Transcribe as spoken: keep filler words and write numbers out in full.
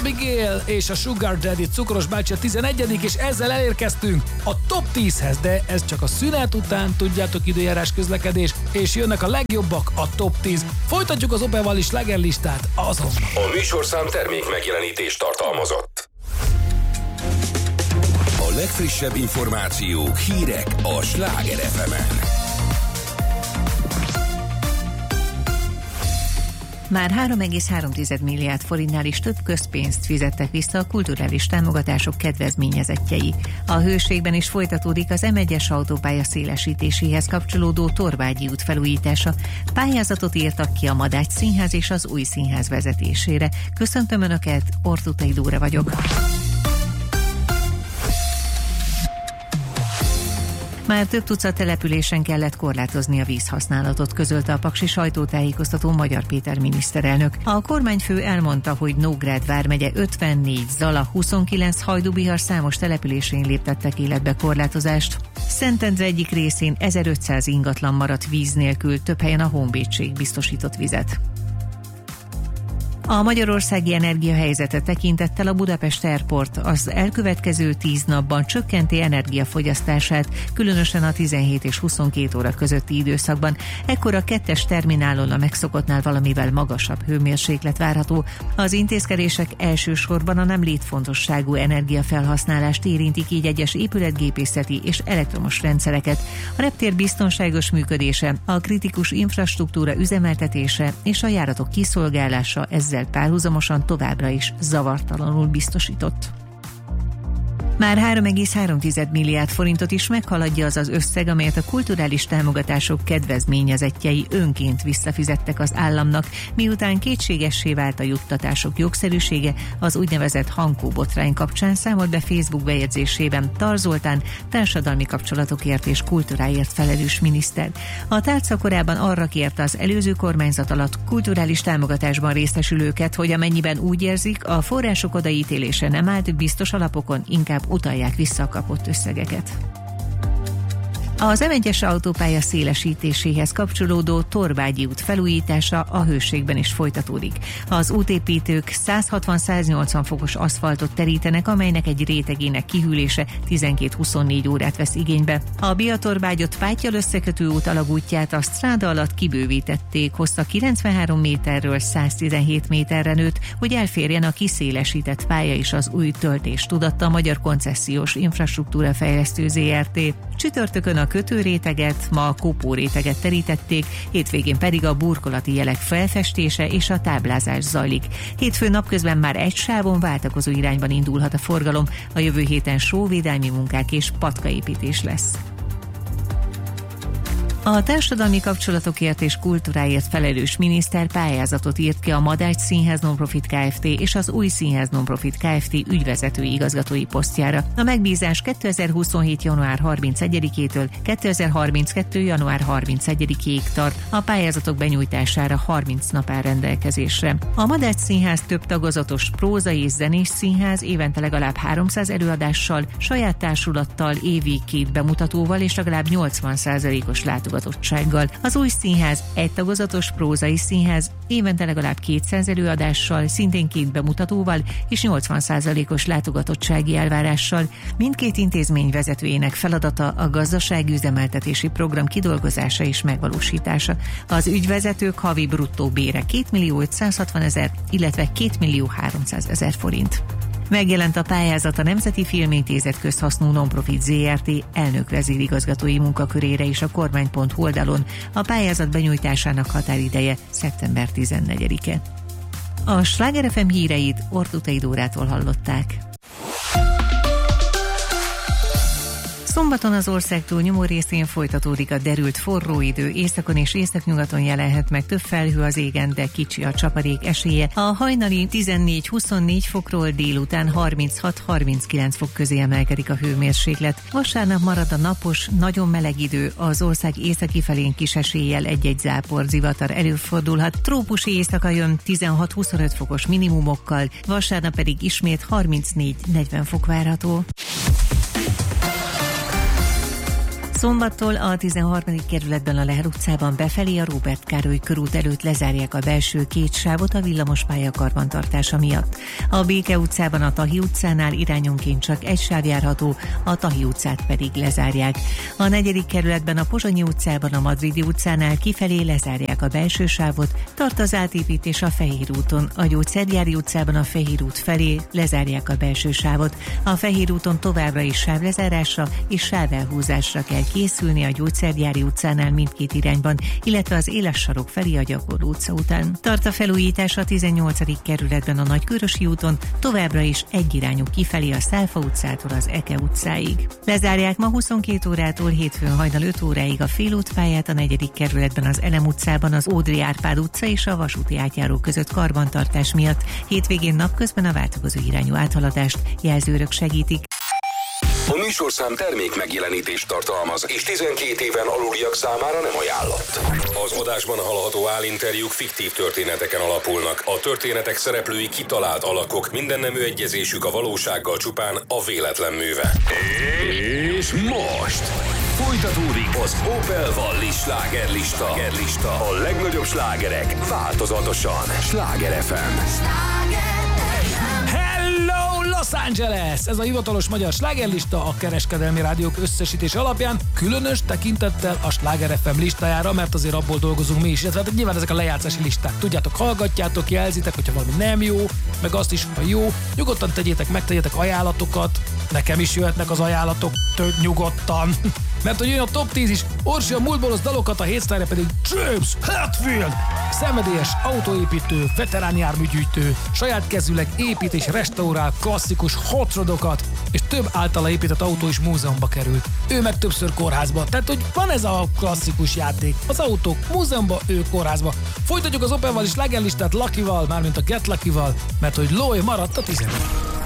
Abigail és a Sugar Daddy Cukros bácsi a tizenegyedik, és ezzel elérkeztünk a top tízhez, de ez csak a szünet után, tudjátok, időjárás, közlekedés, és jönnek a legjobbak, a top tíz. Folytatjuk az Opel-val slágerlistát azonnal. A műsorszám termék megjelenítést tartalmazott. A legfrissebb információk, hírek a Sláger ef emen. Már három egész három milliárd forintnál is több közpénzt fizettek vissza a kulturális támogatások kedvezményezettjei. A Hőségben is folytatódik az em egyes autópálya szélesítéséhez kapcsolódó Torvágyi út felújítása. Pályázatot írtak ki a Madács Színház és az Új Színház vezetésére. Köszöntöm Önöket, Ortutai Dóra vagyok. Már több tucat településen kellett korlátozni a vízhasználatot, közölte a paksi sajtótájékoztató Magyar Péter miniszterelnök. A kormányfő elmondta, hogy Nógrád vármegye ötvennégy, Zala huszonkilenc, Hajdú-Bihar számos településén léptettek életbe korlátozást. Szentendre egyik részén ezerötszáz ingatlan maradt víz nélkül, több helyen a Honvédség biztosított vizet. A magyarországi energiahelyzetet tekintettel a Budapest Airport az elkövetkező tíz napban csökkenti energiafogyasztását, különösen a tizenhét és huszonkét óra közötti időszakban. Ekkor a kettes terminálon a megszokottnál valamivel magasabb hőmérséklet várható. Az intézkedések elsősorban a nem létfontosságú energiafelhasználást érintik, így egyes épületgépészeti és elektromos rendszereket. A reptér biztonságos működése, a kritikus infrastruktúra üzemeltetése és a járatok kiszolgálása ezzel párhuzamosan továbbra is zavartalanul biztosított. Már három egész három milliárd forintot is meghaladja az az összeg, amelyet a kulturális támogatások kedvezményezettjei önként visszafizettek az államnak, miután kétségessé vált a juttatások jogszerűsége. Az úgynevezett Hankó botrány kapcsán számolt be Facebook bejegyzésében Tar Zoltán, társadalmi kapcsolatokért és kultúráért felelős miniszter. A tárca korábban arra kérte az előző kormányzat alatt kulturális támogatásban részesülőket, hogy amennyiben úgy érzik, a források odaítélése nem állt biztos alapokon, inkább utalják vissza a kapott összegeket. Az em egyes autópálya szélesítéséhez kapcsolódó Torvágyi út felújítása a Hőségben is folytatódik. Az útépítők száz hatvan - száz nyolcvan fokos aszfaltot terítenek, amelynek egy rétegének kihűlése tizenkét - huszonnégy órát vesz igénybe. A Biatorvágyott Pátyal összekötő út alagútját a stráda alatt kibővítették, hossza kilencvenhárom méterről száztizenhét méterre nőtt, hogy elférjen a kiszélesített pálya és az új töltés, tudatta a Magyar Koncesziós Infrastruktúra Fejlesztő zé er té. Csütörtökön a kötőréteget, ma a kopóréteget terítették, hétvégén pedig a burkolati jelek felfestése és a táblázás zajlik. Hétfőn napközben már egy sávon váltakozó irányban indulhat a forgalom, a jövő héten sóvédelmi munkák és patkaépítés lesz. A társadalmi kapcsolatokért és kultúráért felelős miniszter pályázatot írt ki a Madács Színház Nonprofit Kft. És az Új Színház Nonprofit Kft. Ügyvezetői igazgatói posztjára. A megbízás kétezer-huszonhét. január harmincegyedikétől kétezer-harminckettő. január harmincegyedikéig tart. A pályázatok benyújtására harminc nap áll rendelkezésre. A Madács Színház több tagozatos prózai és zenés színház, évente legalább háromszáz előadással, saját társulattal, évi két bemutatóval és legalább nyolcvan százalékos látogatottsággal. Az Új Színház egy tagozatos prózai színház, évente legalább kétszáz előadással, szintén két bemutatóval és nyolcvan százalékos látogatottsági elvárással. Mindkét intézmény vezetőjének feladata a gazdasági üzemeltetési program kidolgozása és megvalósítása. Az ügyvezetők havi bruttó bére két millió ötszázhatvan ezer, illetve két millió háromszázezer forint. Megjelent a pályázat a Nemzeti Filmintézet közhasznú nonprofit zé er té elnök vezérigazgatói munkakörére is a kormány pont hu oldalon. A pályázat benyújtásának határideje szeptember tizennegyedike. A Sláger ef em híreit Ortutai Dórától hallották. Szombaton az ország túlnyomó részén folytatódik a derült forró idő, északon és északnyugaton jelenhet meg több felhő az égen, de kicsi a csapadék esélye. A hajnali tizennégy - huszonnégy fokról délután harminchat - harminckilenc fok közé emelkedik a hőmérséklet. Vasárnap marad a napos, nagyon meleg idő, az ország északi felén kis eséllyel egy-egy zápor, zivatar előfordulhat. Trópusi éjszaka jön tizenhat - huszonöt fokos minimumokkal, vasárnap pedig ismét harmincnégy - negyven fok várható. Szombattól a tizenharmadik kerületben a Lehel utcában befelé a Róbert Károly körút előtt lezárják a belső két sávot a villamospálya karbantartása miatt. A Béke utcában a Tahi utcánál irányonként csak egy sáv járható, a Tahi utcát pedig lezárják. A negyedik kerületben a Pozsonyi utcában a Madridi utcánál kifelé lezárják a belső sávot, tart az átépítés a Fehér úton. A Gyógyszergyári utcában a Fehér út felé lezárják a belső sávot. A Fehér úton továbbra is sávlezárásra és sávelhúzásra kell készülni a Gyógyszergyári utcánál mindkét irányban, illetve az Éles sarok felé a Gyakorló utca után. Tart a felújítás a tizennyolcadik kerületben a Nagykőrösi úton, továbbra is egyirányú kifelé a Szálfa utcától az Eke utcáig. Lezárják ma huszonkét órától hétfőn hajnal öt óráig a félútpályát a negyedik kerületben az Elem utcában, az Ódri Árpád utca és a vasúti átjáró között karbantartás miatt. Hétvégén napközben a váltakozó irányú áthaladást jelzőrök segítik. A műsorszám termék megjelenítést tartalmaz, és tizenkét éven aluliak számára nem ajánlott. Az adásban hallható állinterjúk fiktív történeteken alapulnak. A történetek szereplői kitalált alakok, minden nemű egyezésük a valósággal csupán a véletlen műve. És most folytatódik az Opel Valli slágerlista. A legnagyobb slágerek változatosan. Sláger ef em. Hello Los Angeles! Ez a hivatalos magyar slágerlista a kereskedelmi rádiók összesítés alapján, különös tekintettel a Sláger ef em listájára, mert azért abból dolgozunk mi is. Ez, hát nyilván ezek a lejátszási listák. Tudjátok, hallgatjátok, jelzitek, hogyha valami nem jó, meg azt is, ha jó, nyugodtan tegyétek, megtegyetek ajánlatokat, nekem is jöhetnek az ajánlatok, tök nyugodtan. Mert hogy jön a top tíz is, Orsi a múltból az dalokat, a hétsztárja pedig James Hetfield, szenvedélyes autóépítő, veterán járműgyűjtő, saját kezűleg épít és restaurál klasszikus hot rodokat, és több általa épített autó is múzeumba került. Ő meg többször kórházba, tehát hogy van ez a klasszikus játék. Az autók múzeumba, ő kórházba. Folytatjuk az Opel Valli slágerlistát Luckyval, mármint a Get Luckyval, mert hogy Loy maradt a tizedik.